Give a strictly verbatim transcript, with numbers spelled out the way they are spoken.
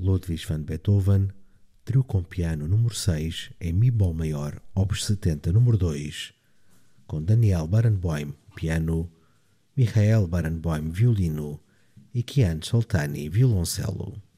Ludwig van Beethoven, trio com piano número seis em Mi bemol maior, opus setenta número dois, com Daniel Barenboim, piano, Michael Barenboim, violino e Kian Soltani, violoncelo.